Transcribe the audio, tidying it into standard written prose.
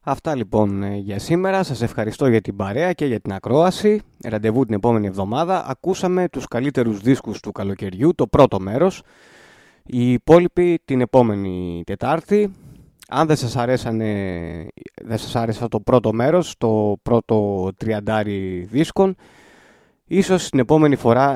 Αυτά λοιπόν για σήμερα. Σας ευχαριστώ για την παρέα και για την ακρόαση. Ραντεβού την επόμενη εβδομάδα. Ακούσαμε τους καλύτερους δίσκους του καλοκαιριού, το πρώτο μέρος. Οι υπόλοιποι την επόμενη Τετάρτη. Αν δεν σας άρεσε το πρώτο μέρος, το πρώτο τριαντάρι δίσκων, ίσως την επόμενη φορά